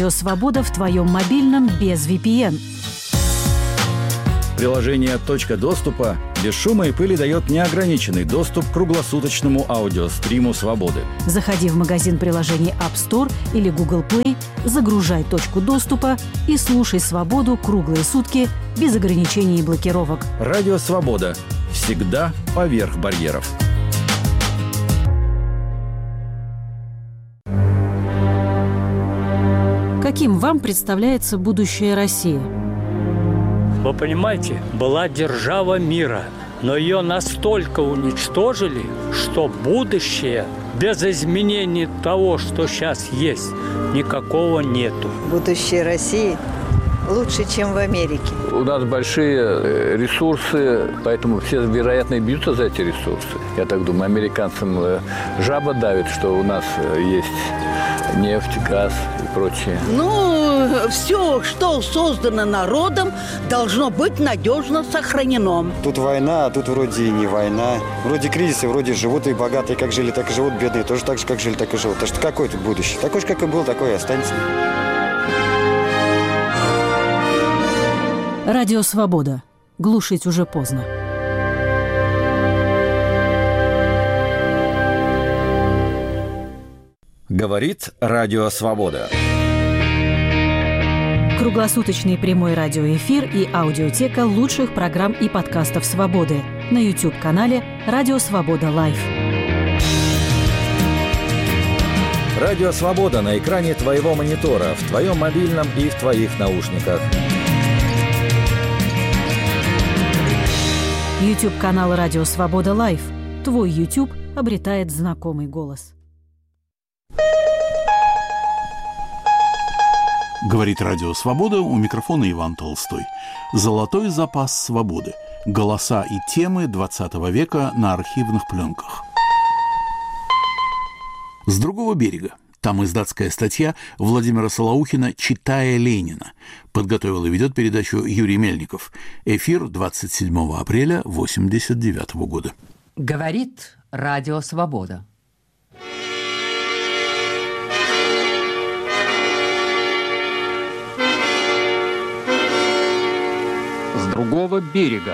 Свобода в твоем мобильном без VPN. Приложение «Точка доступа» без шума и пыли дает неограниченный доступ к круглосуточному аудиостриму «Свободы». Заходи в магазин приложений App Store или Google Play, загружай «Точку доступа» и слушай «Свободу» круглые сутки без ограничений и блокировок. Радио «Свобода». Всегда поверх барьеров. Каким вам представляется будущее России? Вы понимаете, была держава мира, но ее настолько уничтожили, что будущее без изменений того, что сейчас есть, никакого нету. Будущее России лучше, чем в Америке. У нас большие ресурсы, поэтому все, вероятно, и бьются за эти ресурсы. Я так думаю, американцам жаба давит, что у нас есть нефть, газ и прочее. Все, что создано народом, должно быть надежно сохранено. Тут война, а тут вроде и не война. Вроде кризисы, вроде живут и богатые, как жили, так и живут, бедные тоже так же, как жили, так и живут. Так что какое тут будущее? Такой же, как и был, такой и останется. Радио «Свобода». Глушить уже поздно. Говорит Радио «Свобода». Круглосуточный прямой радиоэфир и аудиотека лучших программ и подкастов «Свободы» на YouTube-канале «Радио Свобода Лайв». Радио «Свобода» на экране твоего монитора, в твоем мобильном и в твоих наушниках. YouTube-канал «Радио Свобода Лайв». Твой YouTube обретает знакомый голос. Говорит Радио Свобода, у микрофона Иван Толстой. Золотой запас свободы. Голоса и темы 20 века на архивных пленках. С другого берега. Там издатская статья Владимира Солоухина «Читая Ленина». Подготовил и ведет передачу Юрий Мельников. Эфир 27 апреля 1989 года. Говорит Радио Свобода. С другого берега.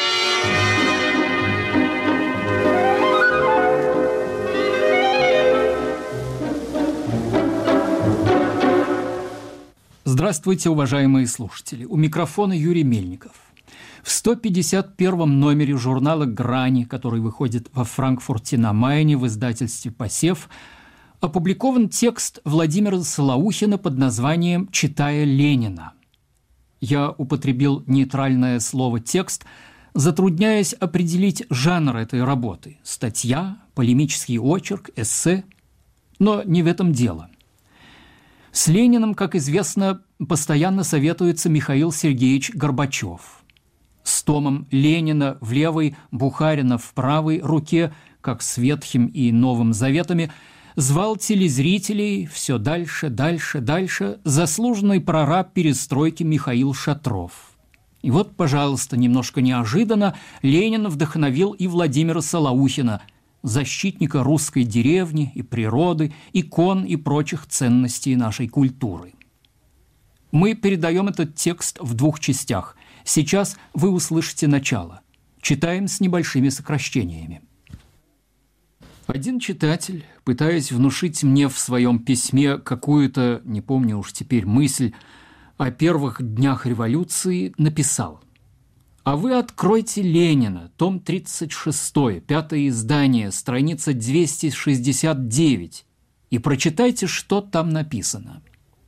Здравствуйте, уважаемые слушатели. У микрофона Юрий Мельников. В 151-м номере журнала «Грани», который выходит во Франкфурте на Майне в издательстве «Посев», опубликован текст Владимира Солоухина под названием «Читая Ленина». Я употребил нейтральное слово «текст», затрудняясь определить жанр этой работы – статья, полемический очерк, эссе. Но не в этом дело. С Лениным, как известно, постоянно советуется Михаил Сергеевич Горбачев. С томом Ленина в левой, Бухарина в правой руке, как с Ветхим и Новым Заветами, звал телезрителей все дальше, дальше, дальше заслуженный прораб перестройки Михаил Шатров. И вот, пожалуйста, немножко неожиданно Ленин вдохновил и Владимира Солоухина, защитника русской деревни и природы, икон и прочих ценностей нашей культуры. Мы передаем этот текст в двух частях. Сейчас вы услышите начало. Читаем с небольшими сокращениями. Один читатель, пытаясь внушить мне в своем письме какую-то, не помню уж теперь, мысль о первых днях революции, написал: «А вы откройте Ленина, том 36, 5-е издание, страница 269, и прочитайте, что там написано».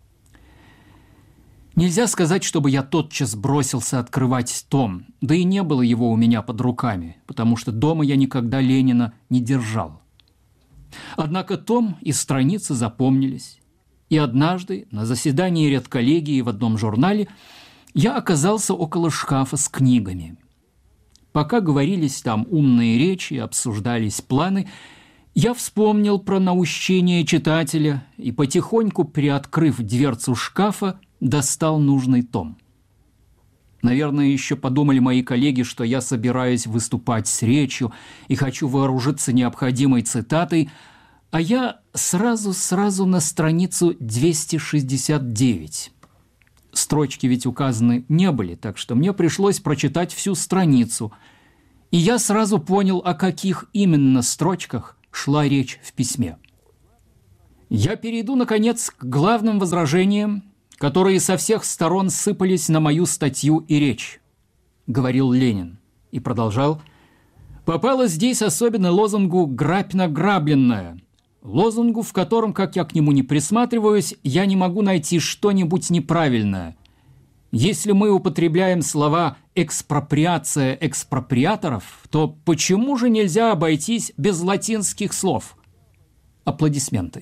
Нельзя сказать, чтобы я тотчас бросился открывать том, да и не было его у меня под руками, потому что дома я никогда Ленина не держал. Однако том и страницы запомнились, и однажды на заседании редколлегии в одном журнале я оказался около шкафа с книгами. Пока говорились там умные речи, обсуждались планы, я вспомнил про наущение читателя и, потихоньку приоткрыв дверцу шкафа, достал нужный том. Наверное, еще подумали мои коллеги, что я собираюсь выступать с речью и хочу вооружиться необходимой цитатой, А я сразу на страницу 269. Строчки ведь указаны не были, так что мне пришлось прочитать всю страницу. И я сразу понял, о каких именно строчках шла речь в письме. Я перейду, наконец, к главным возражениям, которые со всех сторон сыпались на мою статью и речь, говорил Ленин и продолжал. Попало здесь особенно лозунгу «грабь награбленное», лозунгу, в котором, как я к нему не присматриваюсь, я не могу найти что-нибудь неправильное. Если мы употребляем слова «экспроприация экспроприаторов», то почему же нельзя обойтись без латинских слов? Аплодисменты.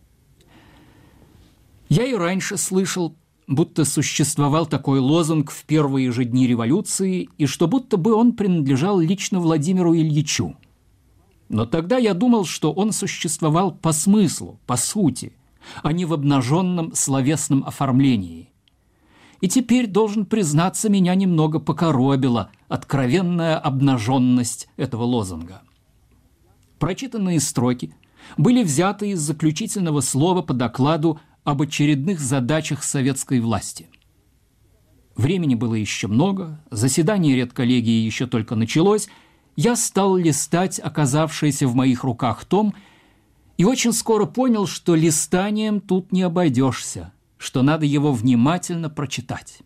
Я и раньше слышал, будто существовал такой лозунг в первые же дни революции, и что будто бы он принадлежал лично Владимиру Ильичу. Но тогда я думал, что он существовал по смыслу, по сути, а не в обнаженном словесном оформлении. И теперь, должен признаться, меня немного покоробила откровенная обнаженность этого лозунга. Прочитанные строки были взяты из заключительного слова по докладу об очередных задачах советской власти. Времени было еще много, заседание редколлегии еще только началось, я стал листать оказавшийся в моих руках том и очень скоро понял, что листанием тут не обойдешься, что надо его внимательно прочитать.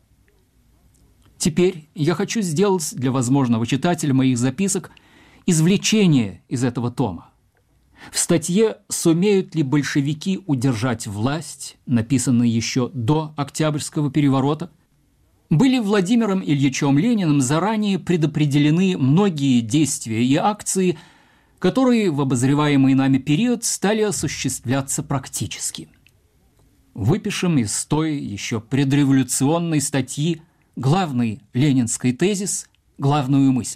Теперь я хочу сделать для возможного читателя моих записок извлечение из этого тома. В статье «Сумеют ли большевики удержать власть», написанной еще до Октябрьского переворота, были Владимиром Ильичем Лениным заранее предопределены многие действия и акции, которые в обозреваемый нами период стали осуществляться практически. Выпишем из той еще предреволюционной статьи главный ленинский тезис, главную мысль.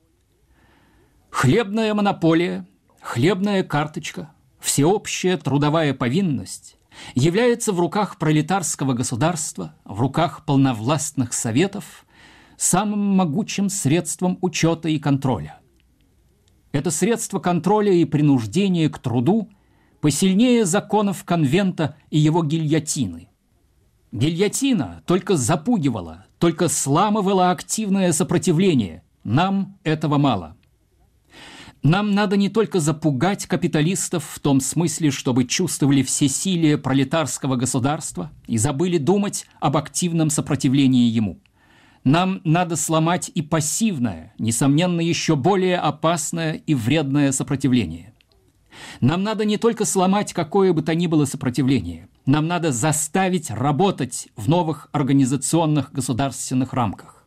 Хлебная монополия, хлебная карточка, всеобщая трудовая повинность является в руках пролетарского государства, в руках полновластных советов, самым могучим средством учета и контроля. Это средство контроля и принуждения к труду посильнее законов конвента и его гильотины. Гильотина только запугивала, только сламывала активное сопротивление. Нам этого мало. Нам надо не только запугать капиталистов в том смысле, чтобы чувствовали всесилие пролетарского государства и забыли думать об активном сопротивлении ему. Нам надо сломать и пассивное, несомненно, еще более опасное и вредное сопротивление. Нам надо не только сломать какое бы то ни было сопротивление, нам надо заставить работать в новых организационных государственных рамках.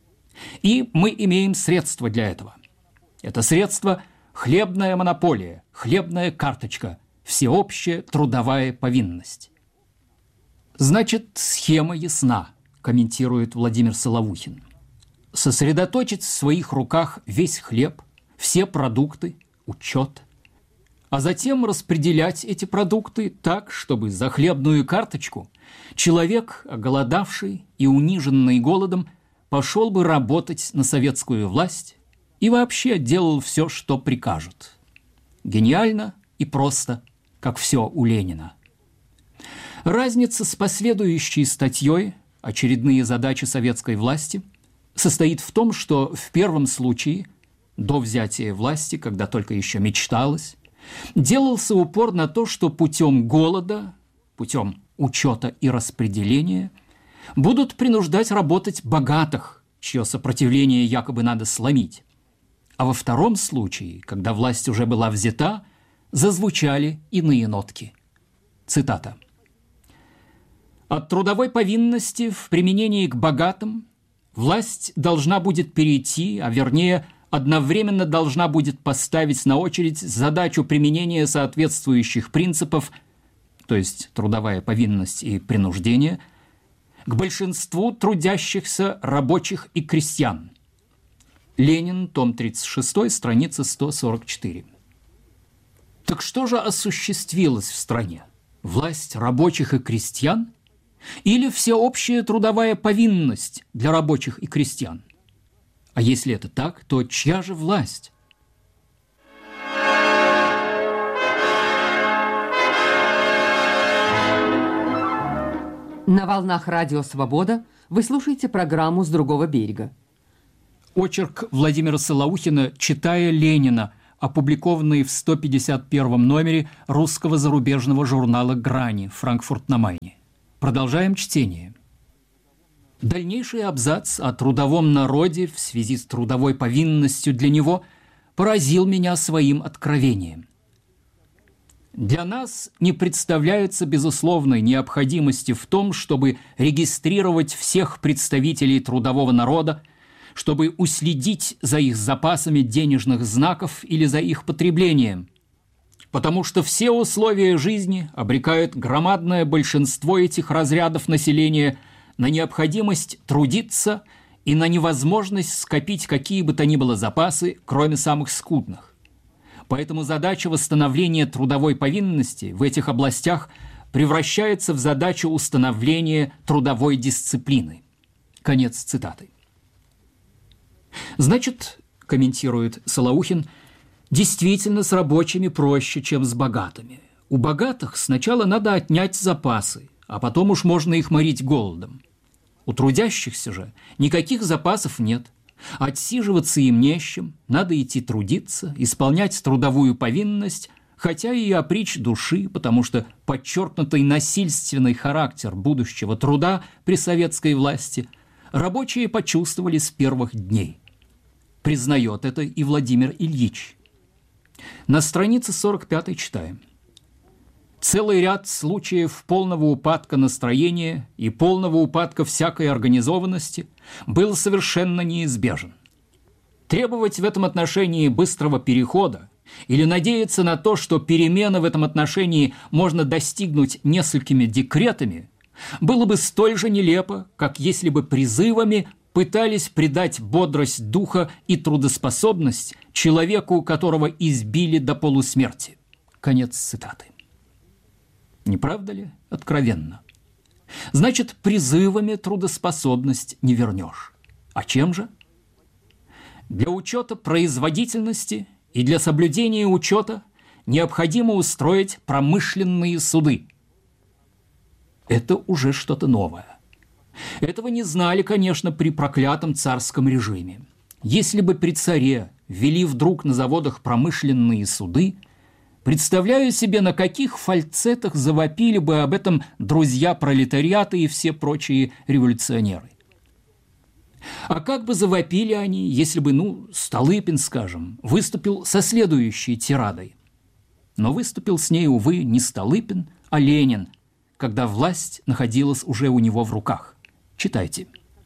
И мы имеем средства для этого. Это средство – хлебная монополия, хлебная карточка, всеобщая трудовая повинность. Значит, схема ясна, комментирует Владимир Соловухин. Сосредоточить в своих руках весь хлеб, все продукты, учет, а затем распределять эти продукты так, чтобы за хлебную карточку человек, оголодавший и униженный голодом, пошел бы работать на советскую власть и вообще делал все, что прикажут. Гениально и просто, как все у Ленина. Разница с последующей статьей «Очередные задачи советской власти» состоит в том, что в первом случае, до взятия власти, когда только еще мечталось, делался упор на то, что путем голода, путем учета и распределения будут принуждать работать богатых, чье сопротивление якобы надо сломить. А во втором случае, когда власть уже была взята, зазвучали иные нотки. Цитата. «От трудовой повинности в применении к богатым власть должна будет перейти, а вернее, одновременно должна будет поставить на очередь задачу применения соответствующих принципов, то есть трудовая повинность и принуждение, к большинству трудящихся рабочих и крестьян». Ленин, том 36, страница 144. Так что же осуществилось в стране? Власть рабочих и крестьян? Или всеобщая трудовая повинность для рабочих и крестьян? А если это так, то чья же власть? На волнах Радио Свобода вы слушаете программу «С другого берега». Очерк Владимира Солоухина «Читая Ленина», опубликованный в 151 номере русского зарубежного журнала «Грани», Франкфурт на Майне. Продолжаем чтение. Дальнейший абзац о трудовом народе в связи с трудовой повинностью для него поразил меня своим откровением. Для нас не представляется безусловной необходимости в том, чтобы регистрировать всех представителей трудового народа, чтобы уследить за их запасами денежных знаков или за их потреблением, потому что все условия жизни обрекают громадное большинство этих разрядов населения на необходимость трудиться и на невозможность скопить какие бы то ни было запасы, кроме самых скудных. Поэтому задача восстановления трудовой повинности в этих областях превращается в задачу установления трудовой дисциплины. Конец цитаты. Значит, комментирует Солоухин, действительно с рабочими проще, чем с богатыми. У богатых сначала надо отнять запасы, а потом уж можно их морить голодом. У трудящихся же никаких запасов нет. Отсиживаться им не с чем, надо идти трудиться, исполнять трудовую повинность, хотя и опричь души, потому что подчеркнутый насильственный характер будущего труда при советской власти рабочие почувствовали с первых дней. Признает это и Владимир Ильич. На странице 45 читаем. Целый ряд случаев полного упадка настроения и полного упадка всякой организованности был совершенно неизбежен. Требовать в этом отношении быстрого перехода или надеяться на то, что перемены в этом отношении можно достигнуть несколькими декретами, было бы столь же нелепо, как если бы призывами пытались придать бодрость духа и трудоспособность человеку, которого избили до полусмерти. Конец цитаты. Не правда ли? Откровенно. Значит, призывами трудоспособность не вернешь. А чем же? Для учета производительности и для соблюдения учета необходимо устроить промышленные суды. Это уже что-то новое. Этого не знали, конечно, при проклятом царском режиме. Если бы при царе ввели вдруг на заводах промышленные суды, представляю себе, на каких фальцетах завопили бы об этом друзья пролетариата и все прочие революционеры. А как бы завопили они, если бы, Столыпин, скажем, выступил со следующей тирадой? Но выступил с ней, увы, не Столыпин, а Ленин, когда власть находилась уже у него в руках. Читайте.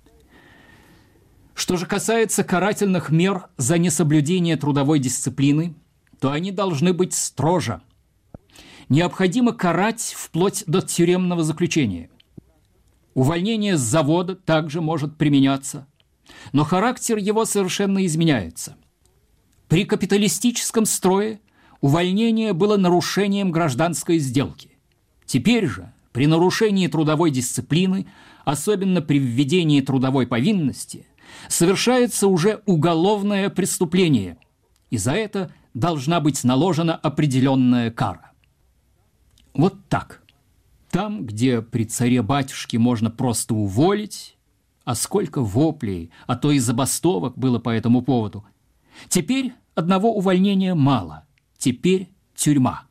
Что же касается карательных мер за несоблюдение трудовой дисциплины, то они должны быть строже. Необходимо карать вплоть до тюремного заключения. Увольнение с завода также может применяться, но характер его совершенно изменяется. При капиталистическом строе увольнение было нарушением гражданской сделки. Теперь же, при нарушении трудовой дисциплины, особенно при введении трудовой повинности, совершается уже уголовное преступление, и за это должна быть наложена определенная кара. Вот так. Там, где при царе-батюшке можно просто уволить, а сколько воплей, а то и забастовок было по этому поводу, теперь одного увольнения мало, теперь тюрьма.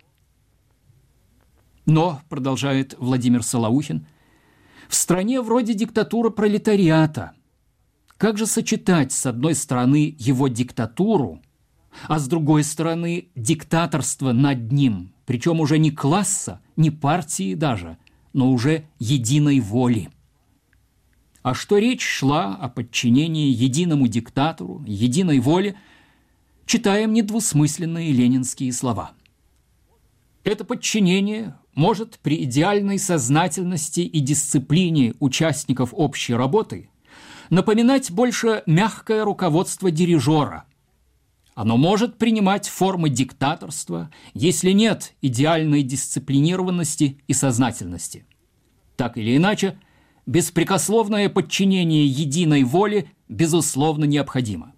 Но, продолжает Владимир Солоухин, в стране вроде диктатура пролетариата. Как же сочетать с одной стороны его диктатуру, а с другой стороны диктаторство над ним, причем уже не класса, не партии даже, но уже единой воли? А что речь шла о подчинении единому диктатору, единой воле, читаем недвусмысленные ленинские слова. Это подчинение может при идеальной сознательности и дисциплине участников общей работы напоминать больше мягкое руководство дирижера. Оно может принимать формы диктаторства, если нет идеальной дисциплинированности и сознательности. Так или иначе, беспрекословное подчинение единой воле безусловно необходимо.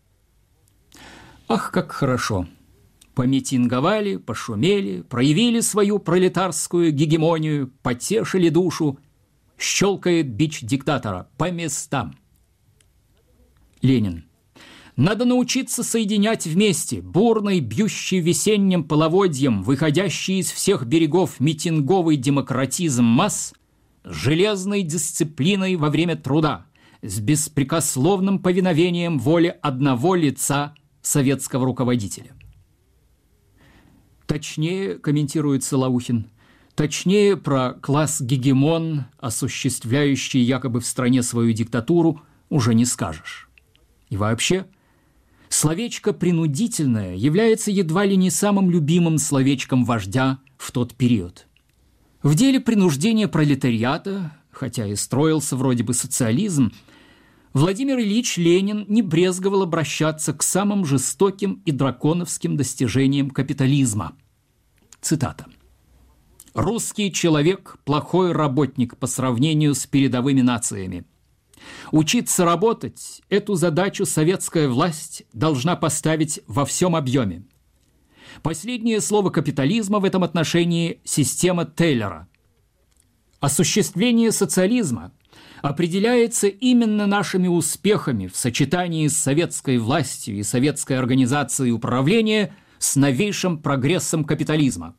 Ах, как хорошо! Помитинговали, пошумели, проявили свою пролетарскую гегемонию, потешили душу. щелкает бич диктатора. По местам. Ленин. Надо научиться соединять вместе бурный, бьющий весенним половодьем, выходящий из всех берегов митинговый демократизм масс с железной дисциплиной во время труда, с беспрекословным повиновением воле одного лица советского руководителя. Точнее, комментирует Солоухин, точнее про класс-гегемон, осуществляющий якобы в стране свою диктатуру, уже не скажешь. И вообще, словечко «принудительное» является едва ли не самым любимым словечком вождя в тот период. В деле принуждения пролетариата, хотя и строился вроде бы социализм, Владимир Ильич Ленин не брезговал обращаться к самым жестоким и драконовским достижениям капитализма. Цитата. «Русский человек – плохой работник по сравнению с передовыми нациями. Учиться работать – эту задачу советская власть должна поставить во всем объеме. Последнее слово капитализма в этом отношении – система Тейлора. Осуществление социализма определяется именно нашими успехами в сочетании с советской властью и советской организацией управления с новейшим прогрессом капитализма.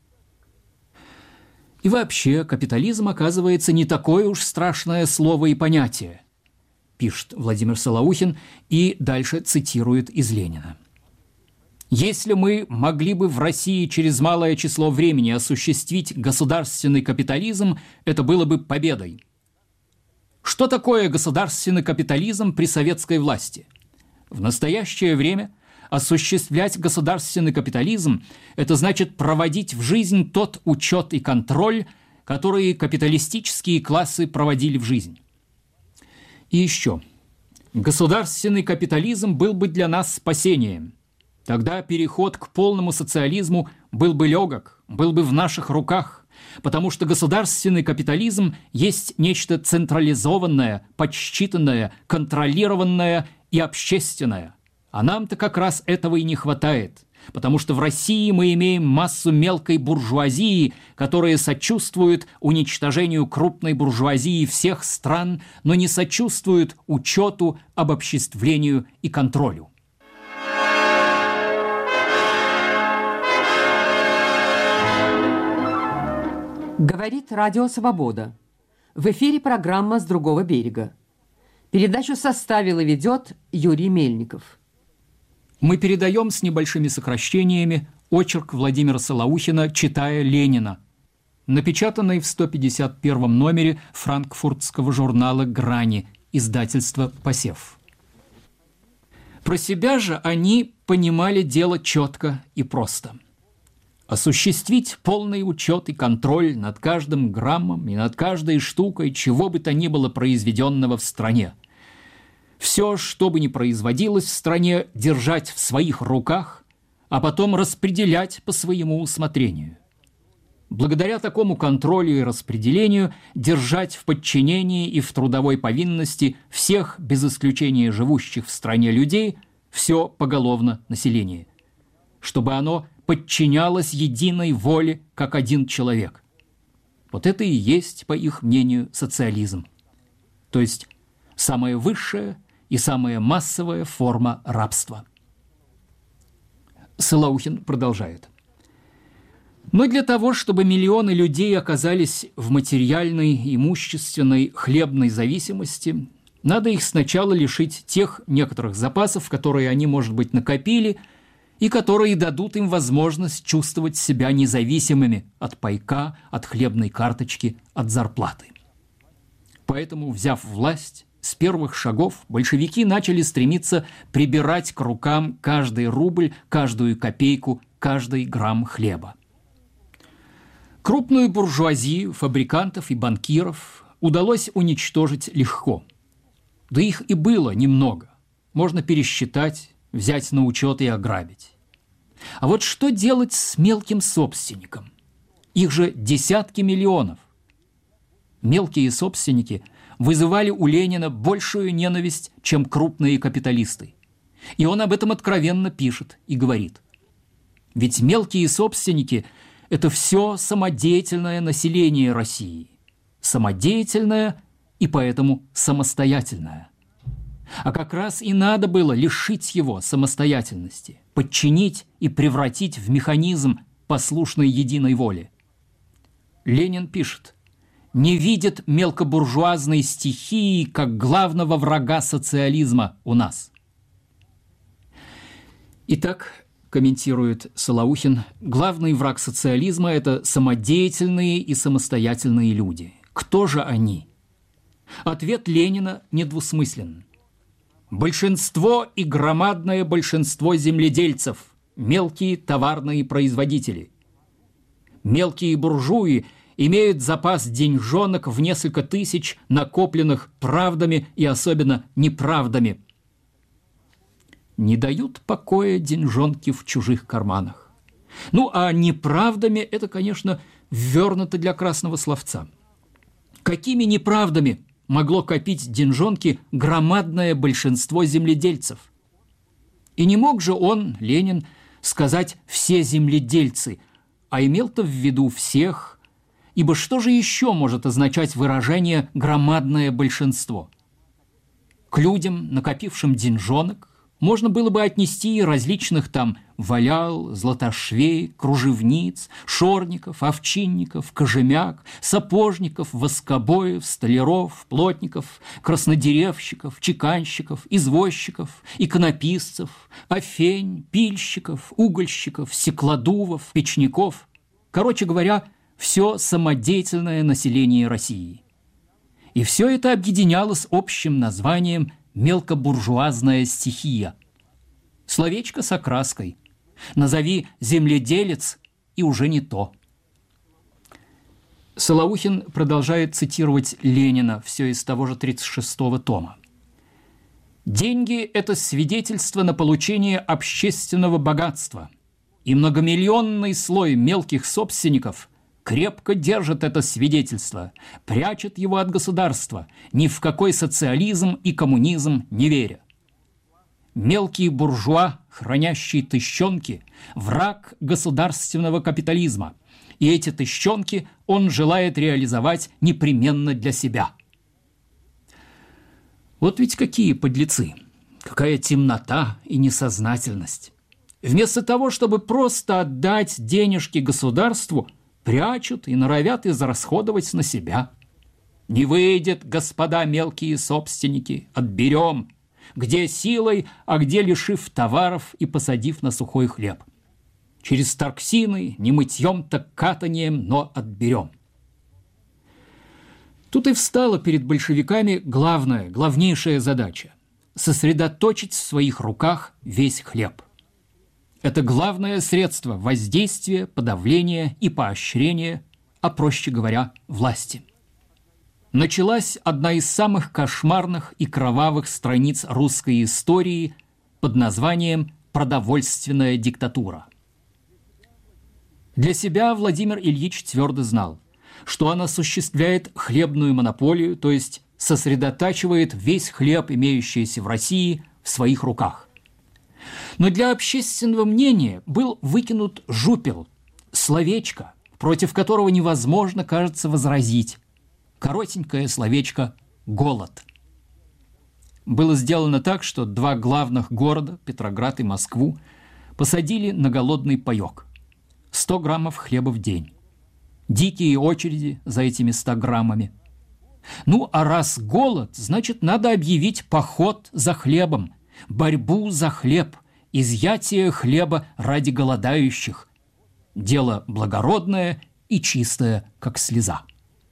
И вообще, капитализм, оказывается, не такое уж страшное слово и понятие», пишет Владимир Солоухин и дальше цитирует из Ленина. «Если мы могли бы в России через малое число времени осуществить государственный капитализм, это было бы победой. Что такое государственный капитализм при советской власти? В настоящее время осуществлять государственный капитализм – это значит проводить в жизнь тот учет и контроль, которые капиталистические классы проводили в жизнь. И еще. Государственный капитализм был бы для нас спасением. Тогда переход к полному социализму был бы легок, был бы в наших руках, потому что государственный капитализм есть нечто централизованное, подсчитанное, контролированное и общественное. А нам-то как раз этого и не хватает, потому что в России мы имеем массу мелкой буржуазии, которая сочувствует уничтожению крупной буржуазии всех стран, но не сочувствует учету, обобществлению и контролю. Говорит Радио Свобода. В эфире программа «С другого берега». Передачу составил и ведет Юрий Мельников. Мы передаем с небольшими сокращениями очерк Владимира Солоухина «Читая Ленина», напечатанный в 151 номере франкфуртского журнала «Грани», издательства «Посев». Про себя же они понимали дело четко и просто. Осуществить полный учет и контроль над каждым граммом и над каждой штукой чего бы то ни было произведенного в стране. Все, что бы ни производилось в стране, держать в своих руках, а потом распределять по своему усмотрению. Благодаря такому контролю и распределению держать в подчинении и в трудовой повинности всех, без исключения живущих в стране людей, все поголовно население, чтобы оно подчинялось единой воле, как один человек. Вот это и есть, по их мнению, социализм. То есть самая высшая и самая массовая форма рабства. Солоухин продолжает. Но для того, чтобы миллионы людей оказались в материальной, имущественной, хлебной зависимости, надо их сначала лишить тех некоторых запасов, которые они, может быть, накопили, и которые дадут им возможность чувствовать себя независимыми от пайка, от хлебной карточки, от зарплаты. Поэтому, взяв власть, с первых шагов большевики начали стремиться прибирать к рукам каждый рубль, каждую копейку, каждый грамм хлеба. Крупную буржуазию, фабрикантов и банкиров удалось уничтожить легко. Да их и было немного. Можно пересчитать, взять на учет и ограбить. А вот что делать с мелким собственником? Их же десятки миллионов. Мелкие собственники вызывали у Ленина большую ненависть, чем крупные капиталисты. И он об этом откровенно пишет и говорит. Ведь мелкие собственники – это все самодеятельное население России. самодеятельная и поэтому самостоятельная. А как раз и надо было лишить его самостоятельности, подчинить и превратить в механизм послушной единой воли. Ленин пишет: «Не видит мелкобуржуазной стихии как главного врага социализма у нас». Итак, комментирует Солоухин, главный враг социализма – это самодеятельные и самостоятельные люди. Кто же они? Ответ Ленина недвусмыслен. Большинство и громадное большинство земледельцев, мелкие товарные производители. Мелкие буржуи имеют запас деньжонок в несколько тысяч, накопленных правдами и особенно неправдами. Не дают покоя деньжонки в чужих карманах. Ну, а неправдами это, конечно, ввернуто для красного словца. Какими неправдами могло копить деньжонки громадное большинство земледельцев? И не мог же он, Ленин, сказать «все земледельцы», а имел-то в виду всех, ибо что же еще может означать выражение «громадное большинство»? К людям, накопившим деньжонок, можно было бы отнести и различных там валял, златошвей, кружевниц, шорников, овчинников, кожемяк, сапожников, воскобоев, столяров, плотников, краснодеревщиков, чеканщиков, извозчиков, иконописцев, афень, пильщиков, угольщиков, стеклодувов, печников. Короче говоря, все самодеятельное население России. И все это объединялось общим названием «мелкобуржуазная стихия». Словечко с окраской. Назови «земледелец» и уже не то. Солоухин продолжает цитировать Ленина, все из того же 36-го тома. «Деньги – это свидетельство на получение общественного богатства, и многомиллионный слой мелких собственников крепко держит это свидетельство, прячет его от государства, ни в какой социализм и коммунизм не веря. Мелкий буржуа, хранящий тыщенки, враг государственного капитализма, и эти тыщенки он желает реализовать непременно для себя». Вот ведь какие подлецы, какая темнота и несознательность. Вместо того, чтобы просто отдать денежки государству, прячут и норовят израсходовать на себя. Не выйдет, господа мелкие собственники, отберем, где силой, а где лишив товаров и посадив на сухой хлеб. Через торксины, не мытьем, так катанием, но отберем. Тут и встала перед большевиками главнейшая задача – сосредоточить в своих руках весь хлеб. Это главное средство воздействия, подавления и поощрения, а проще говоря, власти. Началась одна из самых кошмарных и кровавых страниц русской истории под названием «Продовольственная диктатура». Для себя Владимир Ильич твердо знал, что он осуществляет хлебную монополию, то есть сосредотачивает весь хлеб, имеющийся в России, в своих руках. Но для общественного мнения был выкинут жупел, словечко, против которого невозможно, кажется, возразить. Коротенькое словечко «голод». Было сделано так, что два главных города, Петроград и Москву, посадили на голодный паёк. 100 граммов хлеба в день. Дикие очереди за этими 100 граммами. Ну, а раз голод, значит, надо объявить поход за хлебом, борьбу за хлеб, изъятие хлеба ради голодающих. Дело благородное и чистое, как слеза.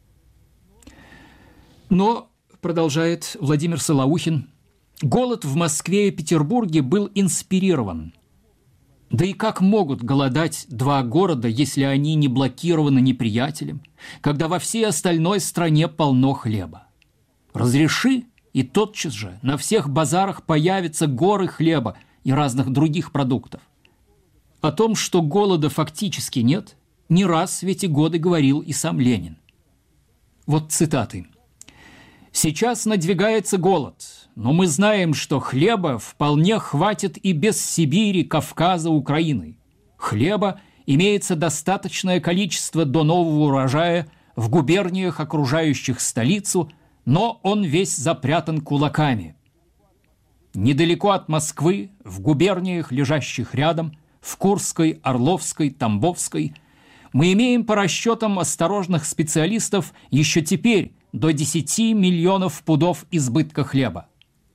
Но, продолжает Владимир Солоухин, голод в Москве и Петербурге был инспирирован. Да и как могут голодать два города, если они не блокированы неприятелем, когда во всей остальной стране полно хлеба? Разреши, и тотчас же на всех базарах появятся горы хлеба и разных других продуктов. О том, что голода фактически нет, не раз в эти годы говорил и сам Ленин. Вот цитаты. «Сейчас надвигается голод, но мы знаем, что хлеба вполне хватит и без Сибири, Кавказа, Украины. Хлеба имеется достаточное количество до нового урожая в губерниях, окружающих столицу, но он весь запрятан кулаками. Недалеко от Москвы, в губерниях, лежащих рядом, в Курской, Орловской, Тамбовской, мы имеем по расчетам осторожных специалистов еще теперь до 10 миллионов пудов избытка хлеба.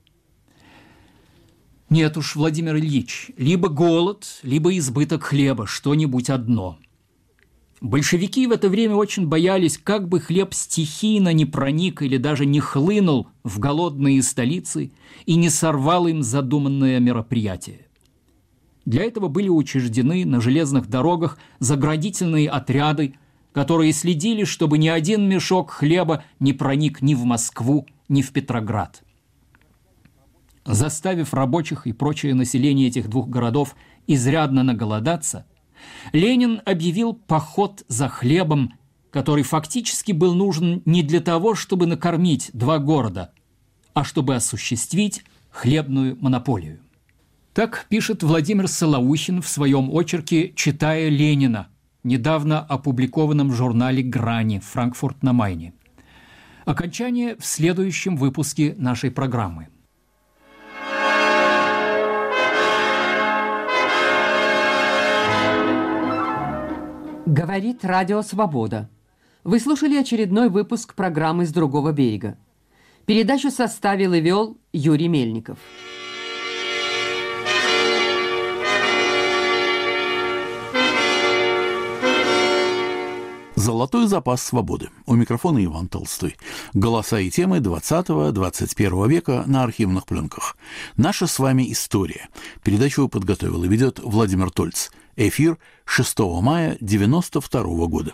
Нет уж, Владимир Ильич, либо голод, либо избыток хлеба, что-нибудь одно. Большевики в это время очень боялись, как бы хлеб стихийно не проник или даже не хлынул в голодные столицы и не сорвал им задуманное мероприятие. Для этого были учреждены на железных дорогах заградительные отряды, которые следили, чтобы ни один мешок хлеба не проник ни в Москву, ни в Петроград. Заставив рабочих и прочее население этих двух городов изрядно наголодаться, Ленин объявил поход за хлебом, который фактически был нужен не для того, чтобы накормить два города, а чтобы осуществить хлебную монополию. Так пишет Владимир Солоухин в своем очерке «Читая Ленина», недавно опубликованном в журнале «Грани», Франкфурт на Майне. Окончание в следующем выпуске нашей программы. Говорит Радио Свобода. Вы слушали очередной выпуск программы «С другого берега». Передачу составил и вел Юрий Мельников. «Золотой запас свободы». У микрофона Иван Толстой. Голоса и темы 20-21 века на архивных пленках. Наша с вами история. Передачу подготовил и ведет Владимир Тольц. Эфир 6 мая 1992 года.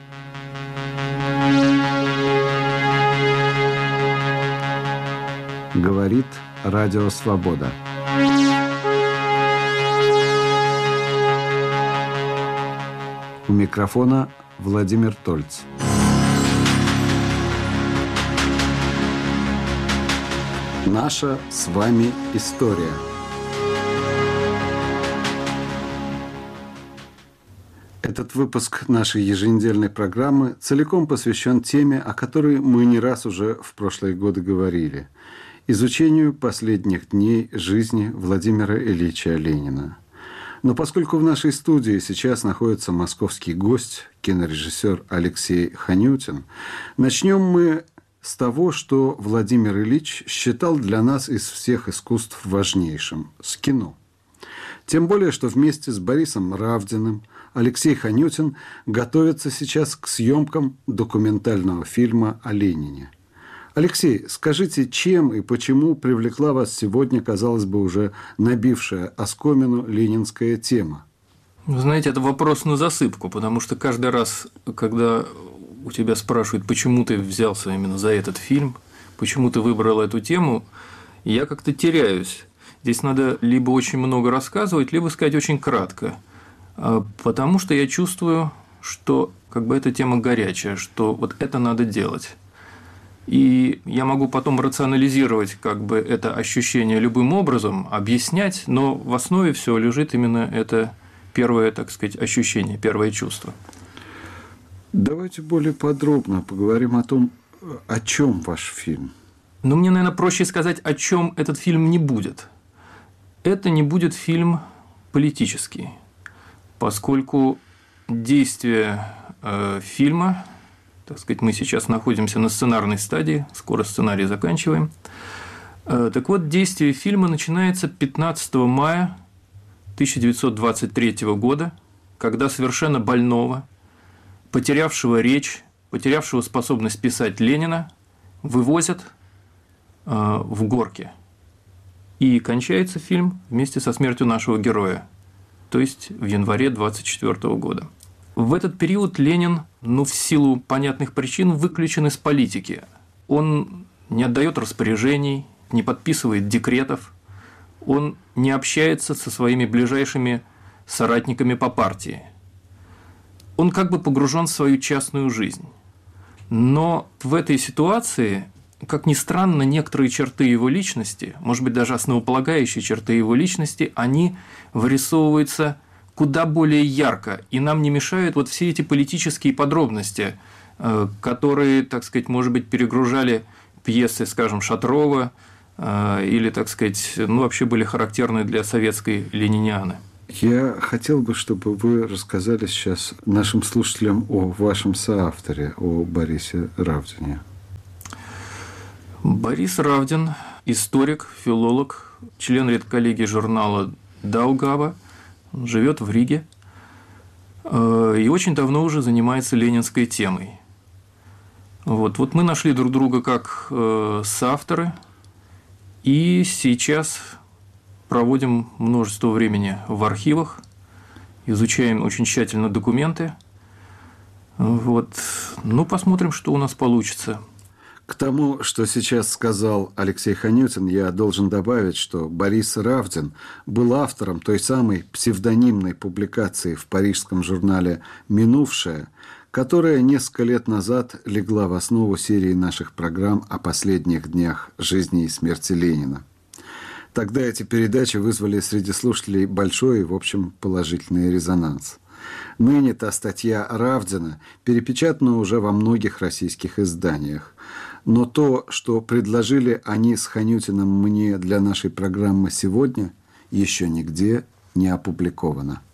Говорит Радио Свобода. У микрофона Владимир Тольц. Наша с вами история. Этот выпуск нашей еженедельной программы целиком посвящен теме, о которой мы не раз уже в прошлые годы говорили – изучению последних дней жизни Владимира Ильича Ленина. Но поскольку в нашей студии сейчас находится московский гость, кинорежиссер Алексей Ханютин, начнем мы с того, что Владимир Ильич считал для нас из всех искусств важнейшим – с кино. Тем более, что вместе с Борисом Равдиным Алексей Ханютин готовится сейчас к съемкам документального фильма о Ленине. Алексей, скажите, чем и почему привлекла вас сегодня, казалось бы, уже набившая оскомину ленинская тема? Вы знаете, это вопрос на засыпку, потому что каждый раз, когда у тебя спрашивают, почему ты взялся именно за этот фильм, почему ты выбрал эту тему, я как-то теряюсь. Здесь надо либо очень много рассказывать, либо сказать очень кратко, потому что я чувствую, что как бы эта тема горячая, что вот это надо делать. И я могу потом рационализировать как бы это ощущение любым образом, объяснять, но в основе всего лежит именно это первое, так сказать, ощущение, первое чувство. Давайте более подробно поговорим о том, о чем ваш фильм. Ну, мне, наверное, проще сказать, о чем этот фильм не будет. Это не будет фильм политический, поскольку действие фильма, так сказать, мы сейчас находимся на сценарной стадии, скоро сценарий заканчиваем. Так вот, действие фильма начинается 15 мая 1923 года, когда совершенно больного, потерявшего речь, потерявшего способность писать Ленина, вывозят в Горки. И кончается фильм вместе со смертью нашего героя, то есть в январе 1924 года. В этот период Ленин, в силу понятных причин, выключен из политики. Он не отдает распоряжений, не подписывает декретов, он не общается со своими ближайшими соратниками по партии. Он как бы погружен в свою частную жизнь. Но в этой ситуации, как ни странно, некоторые черты его личности, может быть, даже основополагающие черты его личности, они вырисовываются куда более ярко, и нам не мешают вот все эти политические подробности, которые, так сказать, может быть, перегружали пьесы, скажем, Шатрова, или, так сказать, вообще были характерны для советской ленинианы. Я хотел бы, чтобы вы рассказали сейчас нашим слушателям о вашем соавторе, о Борисе Равдине. Борис Равдин – историк, филолог, член редколлегии журнала «Даугава», живет в Риге и очень давно уже занимается ленинской темой. Вот мы нашли друг друга как соавторы, и сейчас проводим множество времени в архивах, изучаем очень тщательно документы. Посмотрим, что у нас получится. К тому, что сейчас сказал Алексей Ханютин, я должен добавить, что Борис Равдин был автором той самой псевдонимной публикации в парижском журнале «Минувшее», которая несколько лет назад легла в основу серии наших программ о последних днях жизни и смерти Ленина. Тогда эти передачи вызвали среди слушателей большой и, в общем, положительный резонанс. Ныне та статья Равдина перепечатана уже во многих российских изданиях. Но то, что предложили они с Ханютиным мне для нашей программы сегодня, еще нигде не опубликовано.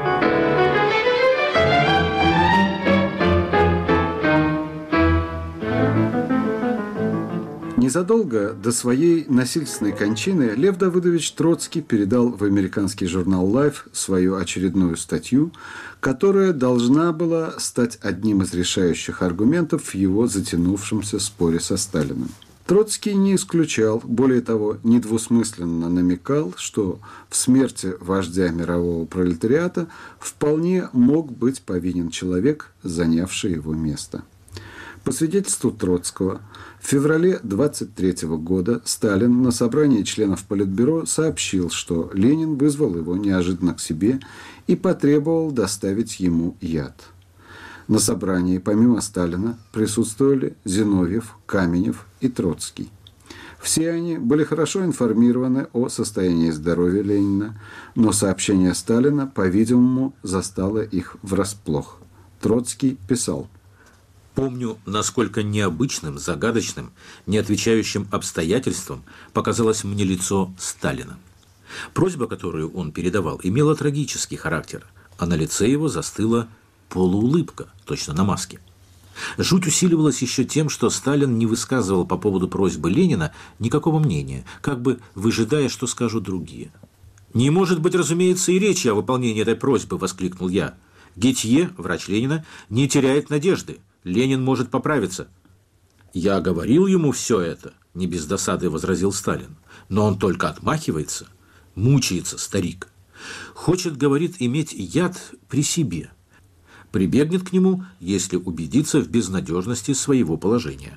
Незадолго до своей насильственной кончины Лев Давыдович Троцкий передал в американский журнал Life свою очередную статью, которая должна была стать одним из решающих аргументов в его затянувшемся споре со Сталиным. Троцкий не исключал, более того, недвусмысленно намекал, что в смерти вождя мирового пролетариата вполне мог быть повинен человек, занявший его место. По свидетельству Троцкого, в феврале 1923 года Сталин на собрании членов Политбюро сообщил, что Ленин вызвал его неожиданно к себе и потребовал доставить ему яд. На собрании помимо Сталина присутствовали Зиновьев, Каменев и Троцкий. Все они были хорошо информированы о состоянии здоровья Ленина, но сообщение Сталина, по-видимому, застало их врасплох. Троцкий писал: «Помню, насколько необычным, загадочным, не отвечающим обстоятельствам показалось мне лицо Сталина. Просьба, которую он передавал, имела трагический характер, а на лице его застыла полуулыбка, точно на маске. Жуть усиливалась еще тем, что Сталин не высказывал по поводу просьбы Ленина никакого мнения, как бы выжидая, что скажут другие. «Не может быть, разумеется, и речи о выполнении этой просьбы», – воскликнул я. «Гетье, врач Ленина, не теряет надежды. Ленин может поправиться». «Я говорил ему все это», – не без досады возразил Сталин. «Но он только отмахивается. Мучается старик. Хочет, говорит, иметь яд при себе. Прибегнет к нему, если убедится в безнадежности своего положения».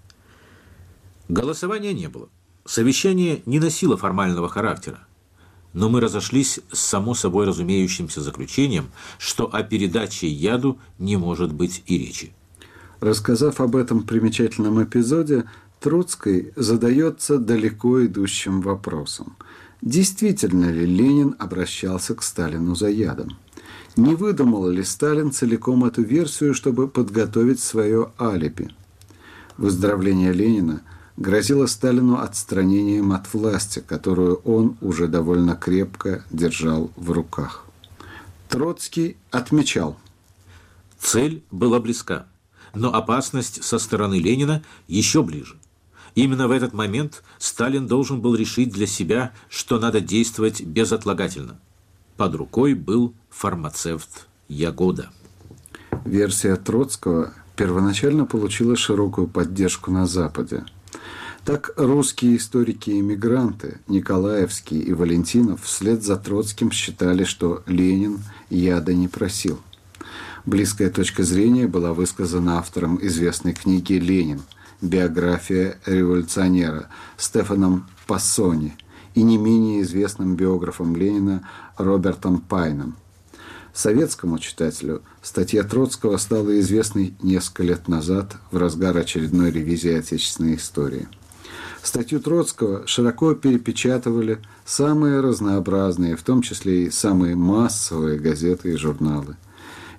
Голосования не было. Совещание не носило формального характера. Но мы разошлись с само собой разумеющимся заключением, что о передаче яду не может быть и речи. Рассказав об этом примечательном эпизоде, Троцкий задается далеко идущим вопросом. Действительно ли Ленин обращался к Сталину за ядом? Не выдумал ли Сталин целиком эту версию, чтобы подготовить свое алиби? Выздоровление Ленина грозило Сталину отстранением от власти, которую он уже довольно крепко держал в руках. Троцкий отмечал: «Цель была близка, но опасность со стороны Ленина еще ближе. Именно в этот момент Сталин должен был решить для себя, что надо действовать безотлагательно. Под рукой был фармацевт Ягода». Версия Троцкого первоначально получила широкую поддержку на Западе. Так русские историки-эмигранты Николаевский и Валентинов вслед за Троцким считали, что Ленин яда не просил. Близкая точка зрения была высказана автором известной книги «Ленин. Биография революционера» Стефаном Пассони и не менее известным биографом Ленина Робертом Пайном. Советскому читателю статья Троцкого стала известной несколько лет назад в разгар очередной ревизии отечественной истории. Статью Троцкого широко перепечатывали самые разнообразные, в том числе и самые массовые газеты и журналы.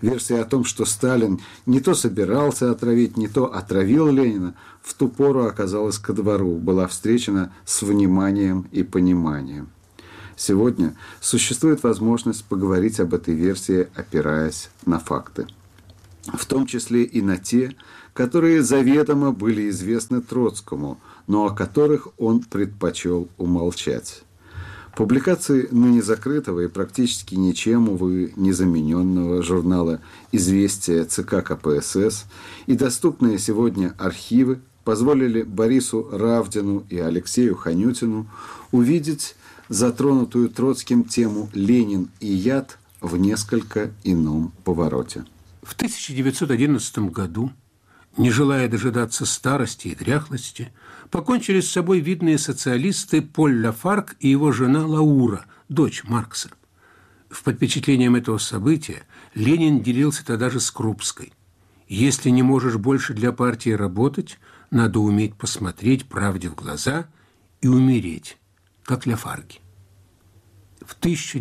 Версия о том, что Сталин не то собирался отравить, не то отравил Ленина, в ту пору оказалась ко двору, была встречена с вниманием и пониманием. Сегодня существует возможность поговорить об этой версии, опираясь на факты. В том числе и на те, которые заведомо были известны Троцкому, но о которых он предпочел умолчать. Публикации ныне закрытого и практически ничем, увы, не замененного журнала «Известия» ЦК КПСС и доступные сегодня архивы позволили Борису Равдину и Алексею Ханютину увидеть затронутую Троцким тему «Ленин и яд» в несколько ином повороте. В 1911 году, не желая дожидаться старости и дряхлости, покончили с собой видные социалисты Поль Лафарг и его жена Лаура, дочь Маркса. Под впечатлением этого события Ленин делился тогда же с Крупской. «Если не можешь больше для партии работать, надо уметь посмотреть правде в глаза и умереть, как Лафарги». В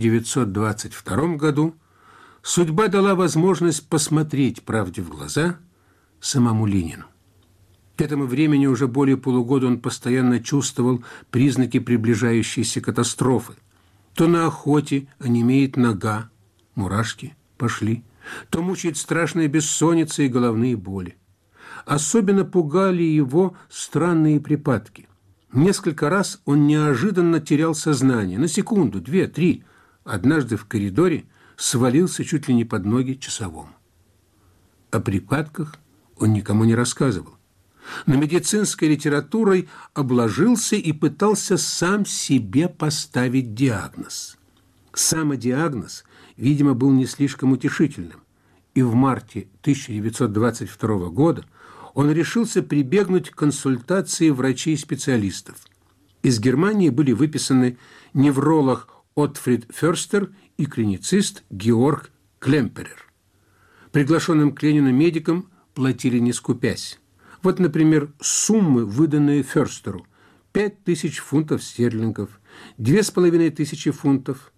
1922 году судьба дала возможность посмотреть правде в глаза самому Ленину. К этому времени уже более полугода он постоянно чувствовал признаки приближающейся катастрофы. То на охоте онемеет нога, мурашки пошли, то мучает страшная бессонница и головные боли. Особенно пугали его странные припадки. Несколько раз он неожиданно терял сознание, на секунду, 2-3. Однажды в коридоре свалился чуть ли не под ноги часовому. О припадках он никому не рассказывал. Но медицинской литературой обложился и пытался сам себе поставить диагноз. Самодиагноз, видимо, был не слишком утешительным. И в марте 1922 года он решился прибегнуть к консультации врачей-специалистов. Из Германии были выписаны невролог Отфрид Ферстер и клиницист Георг Клемперер. Приглашенным к Ленину медикам платили не скупясь. Вот, например, суммы, выданные Ферстеру: 5000 фунтов стерлингов, 2500 фунтов,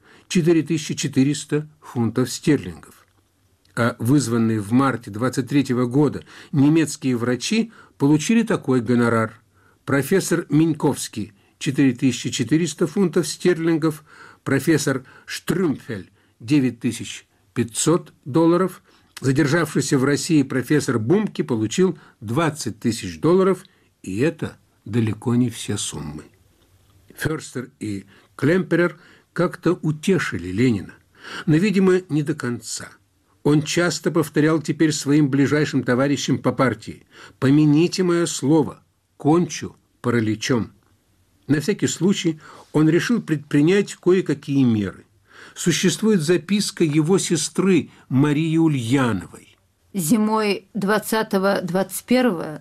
4400 фунтов стерлингов. А вызванные в марте 23 года немецкие врачи получили такой гонорар. Профессор Миньковский – 4400 фунтов стерлингов, профессор Штрюмфель – $9500, задержавшийся в России профессор Бумке получил $20 000, и это далеко не все суммы. Ферстер и Клемперер как-то утешили Ленина, но, видимо, не до конца. Он часто повторял теперь своим ближайшим товарищам по партии: «Помяните мое слово, кончу параличом». На всякий случай он решил предпринять кое-какие меры. Существует записка его сестры Марии Ульяновой. Зимой 20-21,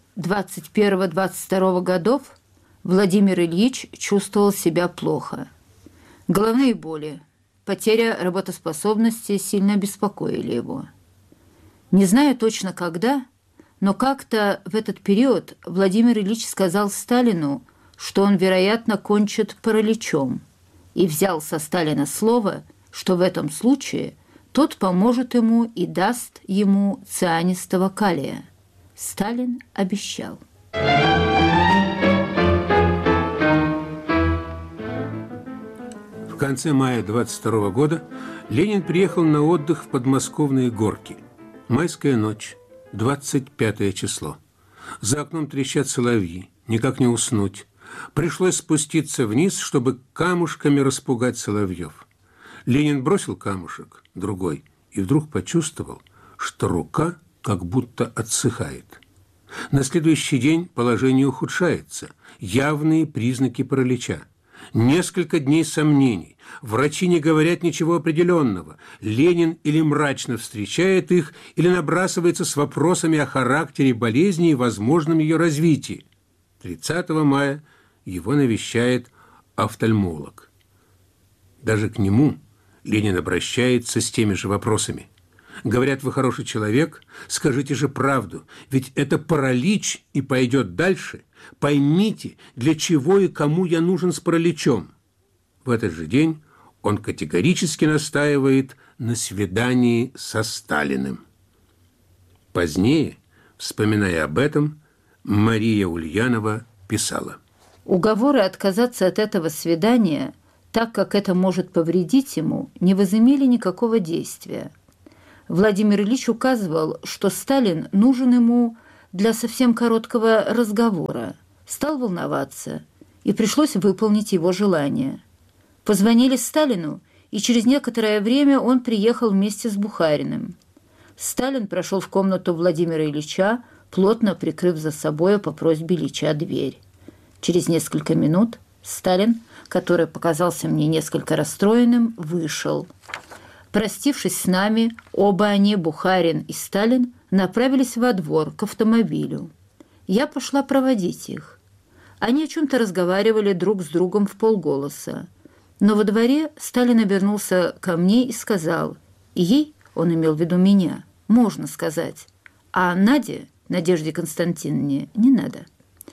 21-22 годов Владимир Ильич чувствовал себя плохо. Головные боли, потеря работоспособности сильно беспокоили его. Не знаю точно когда, но как-то в этот период Владимир Ильич сказал Сталину, что он, вероятно, кончит параличом, и взял со Сталина слово, что в этом случае тот поможет ему и даст ему цианистого калия. Сталин обещал. В конце мая 22 года Ленин приехал на отдых в подмосковные Горки. Майская ночь, 25 число. За окном трещат соловьи, никак не уснуть. Пришлось спуститься вниз, чтобы камушками распугать соловьев. Ленин бросил камушек, другой, и вдруг почувствовал, что рука как будто отсыхает. На следующий день положение ухудшается, явные признаки паралича. Несколько дней сомнений. Врачи не говорят ничего определенного. Ленин или мрачно встречает их, или набрасывается с вопросами о характере болезни и возможном ее развитии. 30 мая его навещает офтальмолог. Даже к нему Ленин обращается с теми же вопросами. Говорят: вы хороший человек, скажите же правду, ведь это паралич и пойдет дальше. Поймите, для чего и кому я нужен с параличом. В этот же день он категорически настаивает на свидании со Сталиным. Позднее, вспоминая об этом, Мария Ульянова писала: «Уговоры отказаться от этого свидания, так как это может повредить ему, не возымели никакого действия. Владимир Ильич указывал, что Сталин нужен ему для совсем короткого разговора, стал волноваться, и пришлось выполнить его желание. Позвонили Сталину, и через некоторое время он приехал вместе с Бухариным. Сталин прошел в комнату Владимира Ильича, плотно прикрыв за собой по просьбе Ильича дверь. Через несколько минут Сталин, который показался мне несколько расстроенным, вышел. Простившись с нами, оба они, Бухарин и Сталин, направились во двор к автомобилю. Я пошла проводить их. Они о чем-то разговаривали друг с другом вполголоса. Но во дворе Сталин обернулся ко мне и сказал, и ей, он имел в виду меня, можно сказать, а Наде, Надежде Константиновне, не надо.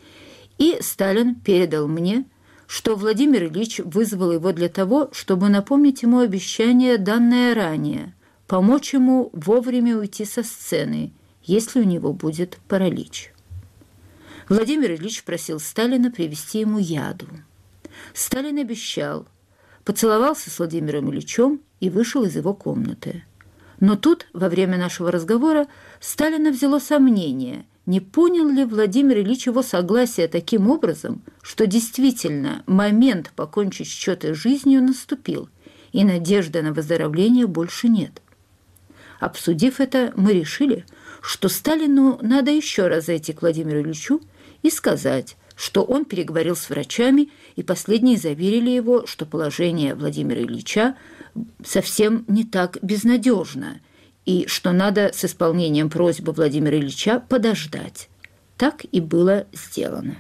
И Сталин передал мне, что Владимир Ильич вызвал его для того, чтобы напомнить ему обещание, данное ранее, помочь ему вовремя уйти со сцены, если у него будет паралич. Владимир Ильич просил Сталина привезти ему яду. Сталин обещал, поцеловался с Владимиром Ильичем и вышел из его комнаты. Но тут, во время нашего разговора, Сталина взяло сомнение, не понял ли Владимир Ильич его согласия таким образом, что действительно момент покончить счеты с жизнью наступил, и надежды на выздоровление больше нет. Обсудив это, мы решили, что Сталину надо еще раз зайти к Владимиру Ильичу и сказать, что он переговорил с врачами, и последние заверили его, что положение Владимира Ильича совсем не так безнадежно, и что надо с исполнением просьбы Владимира Ильича подождать. Так и было сделано.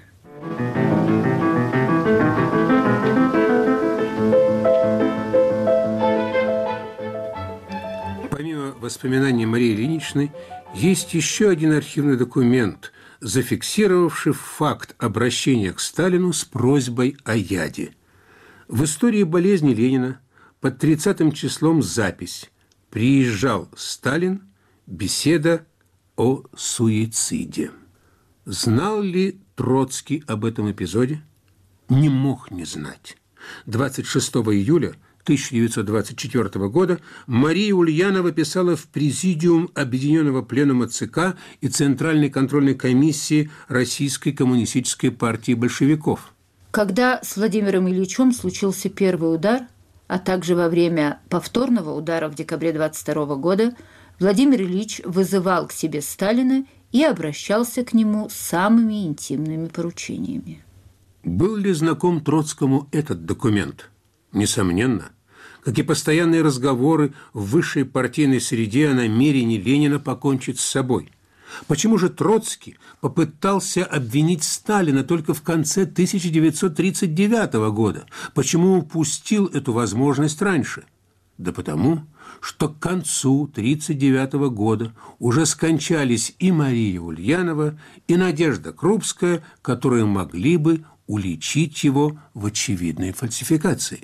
Помимо воспоминаний Марии Ильиничны, есть еще один архивный документ, зафиксировавший факт обращения к Сталину с просьбой о яде. В истории болезни Ленина под 30-м числом запись: «Приезжал Сталин, беседа о суициде». Знал ли Троцкий об этом эпизоде? Не мог не знать. 26 июля 1924 года Мария Ульянова писала в Президиум Объединенного Пленума ЦК и Центральной контрольной комиссии Российской коммунистической партии большевиков. Когда с Владимиром Ильичем случился первый удар, а также во время повторного удара в декабре 22 года, Владимир Ильич вызывал к себе Сталина и обращался к нему с самыми интимными поручениями. Был ли знаком Троцкому этот документ? Несомненно. Как и постоянные разговоры в высшей партийной среде о намерении Ленина покончить с собой. Почему же Троцкий попытался обвинить Сталина только в конце 1939 года? Почему упустил эту возможность раньше? Да потому, что к концу 1939 года уже скончались и Мария Ульянова, и Надежда Крупская, которые могли бы уличить его в очевидной фальсификации.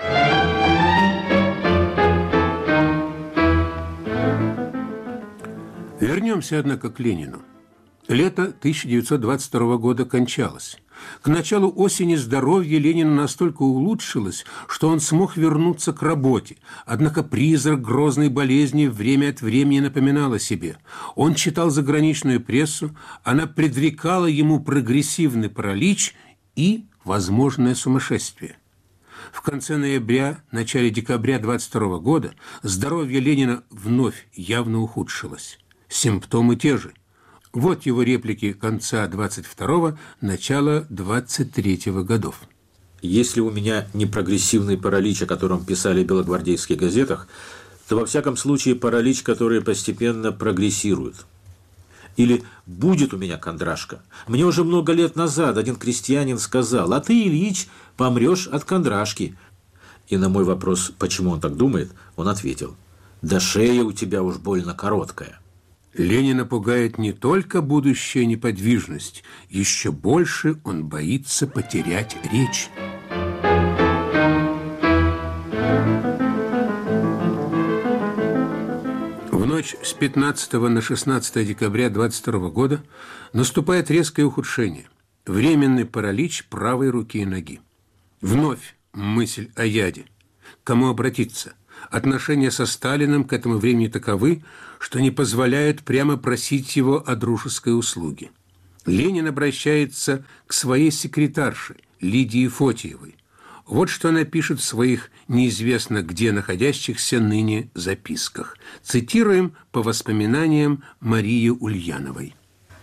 Вернемся, однако, к Ленину. Лето 1922 года кончалось. К началу осени здоровье Ленина настолько улучшилось, что он смог вернуться к работе. Однако призрак грозной болезни время от времени напоминал о себе. Он читал заграничную прессу, она предрекала ему прогрессивный паралич и возможное сумасшествие. В конце ноября, начале декабря 1922 года здоровье Ленина вновь явно ухудшилось. Симптомы те же. Вот его реплики конца 22-го, начала 23-го годов. Если у меня не прогрессивный паралич, о котором писали в белогвардейских газетах, то во всяком случае паралич, который постепенно прогрессирует. Или будет у меня кондрашка. Мне уже много лет назад один крестьянин сказал: а ты, Ильич, помрешь от кондрашки. И на мой вопрос, почему он так думает, он ответил: да шея у тебя уж больно короткая. Ленина пугает не только будущая неподвижность, еще больше он боится потерять речь. ночь с 15 на 16 декабря 22 года наступает резкое ухудшение, временный паралич правой руки и ноги. Вновь мысль о яде. Кому обратиться? Отношения со Сталиным к этому времени таковы, что не позволяют прямо просить его о дружеской услуге. Ленин обращается к своей секретарше Лидии Фотиевой. Вот что она пишет в своих неизвестно где находящихся ныне записках. Цитируем по воспоминаниям Марии Ульяновой.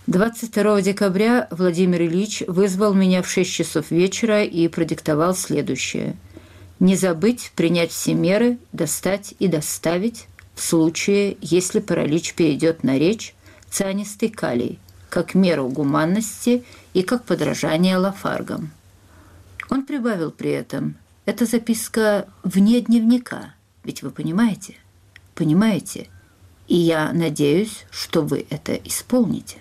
22 декабря Владимир Ильич вызвал меня в 6 часов вечера и продиктовал следующее. Не забыть принять все меры, достать и доставить в случае, если паралич перейдет на речь, цианистый калий, как меру гуманности и как подражание Лафаргам. Он прибавил при этом: эта записка вне дневника, ведь вы понимаете? Понимаете? И я надеюсь, что вы это исполните.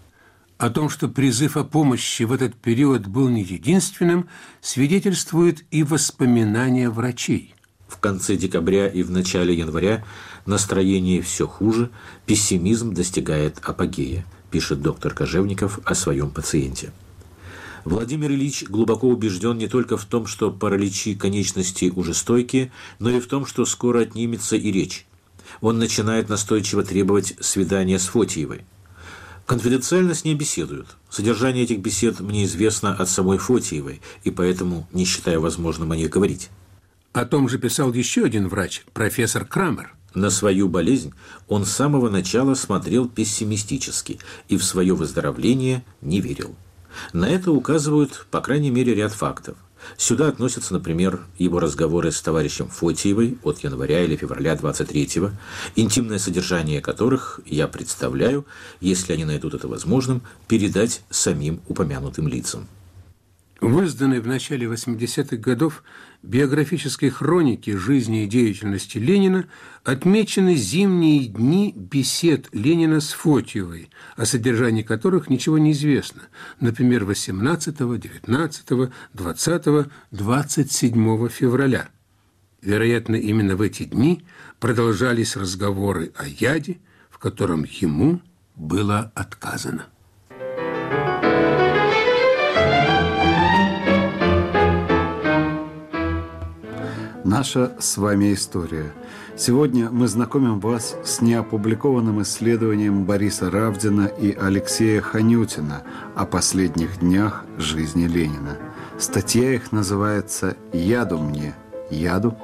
О том, что призыв о помощи в этот период был не единственным, свидетельствуют и воспоминания врачей. В конце декабря и в начале января настроение все хуже, пессимизм достигает апогея, пишет доктор Кожевников о своем пациенте. Владимир Ильич глубоко убежден не только в том, что параличи конечностей уже стойкие, но и в том, что скоро отнимется и речь. Он начинает настойчиво требовать свидания с Фотиевой. Конфиденциально с ней беседуют. Содержание этих бесед мне известно от самой Фотиевой, и поэтому не считаю возможным о них говорить. О том же писал еще один врач, профессор Крамер. На свою болезнь он с самого начала смотрел пессимистически и в свое выздоровление не верил. На это указывают, по крайней мере, ряд фактов. Сюда относятся, например, его разговоры с товарищем Фотиевой от января или февраля 23-го, интимное содержание которых я представляю, если они найдут это возможным, передать самим упомянутым лицам. В изданной в начале 80-х годов биографической хронике жизни и деятельности Ленина отмечены зимние дни бесед Ленина с Фотиевой, о содержании которых ничего не известно, например, 18, 19, 20, 27 февраля. Вероятно, именно в эти дни продолжались разговоры о яде, в котором ему было отказано. Наша с вами история. Сегодня мы знакомим вас с неопубликованным исследованием Бориса Равдина и Алексея Ханютина о последних днях жизни Ленина. Статья их называется «Яду мне, яду».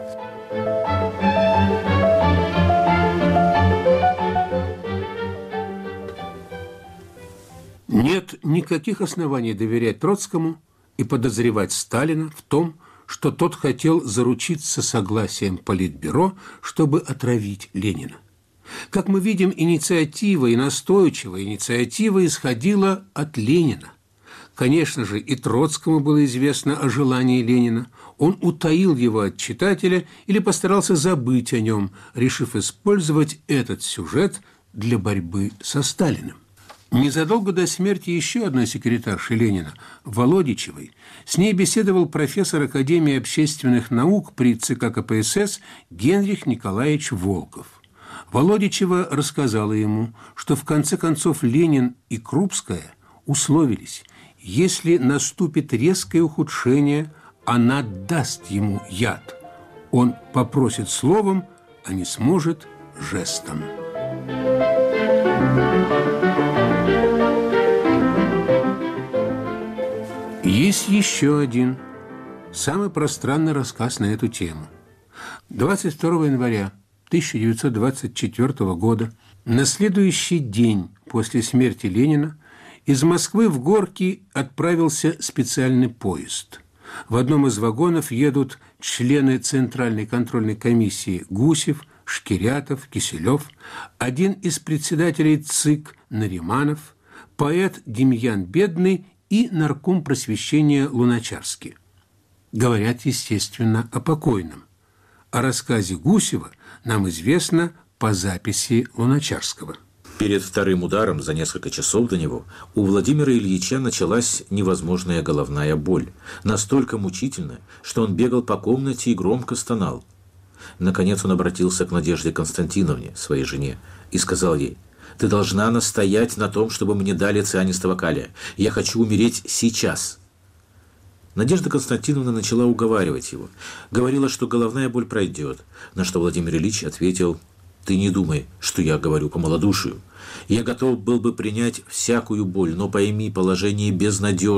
Нет никаких оснований доверять Троцкому и подозревать Сталина в том, что тот хотел заручиться согласием Политбюро, чтобы отравить Ленина. Как мы видим, инициатива и настойчивая инициатива исходила от Ленина. Конечно же, и Троцкому было известно о желании Ленина. Он утаил его от читателя или постарался забыть о нем, решив использовать этот сюжет для борьбы со Сталиным. Незадолго до смерти еще одной секретарши Ленина, Володичевой, с ней беседовал профессор Академии общественных наук при ЦК КПСС Генрих Николаевич Волков. Володичева рассказала ему, что в конце концов Ленин и Крупская условились, если наступит резкое ухудшение, она даст ему яд. Он попросит словом, а не сможет жестом. Есть еще один, самый пространный рассказ на эту тему. 22 января 1924 года, на следующий день после смерти Ленина, из Москвы в Горки отправился специальный поезд. В одном из вагонов едут члены Центральной контрольной комиссии Гусев, Шкирятов, Киселев, один из председателей ЦИК Нариманов, поэт Демьян Бедный и нарком просвещения Луначарский. Говорят, естественно, о покойном. О рассказе Гусева нам известно по записи Луначарского. Перед вторым ударом, за несколько часов до него, у Владимира Ильича началась невозможная головная боль, настолько мучительная, что он бегал по комнате и громко стонал. Наконец он обратился к Надежде Константиновне, своей жене, и сказал ей: «Ты должна настоять на том, чтобы мне дали цианистого калия. Я хочу умереть сейчас». Надежда Константиновна начала уговаривать его. Говорила, что головная боль пройдет, на что Владимир Ильич ответил: «Ты не думай, что я говорю по малодушию. Я готов был бы принять всякую боль, но пойми, положение безнадежное.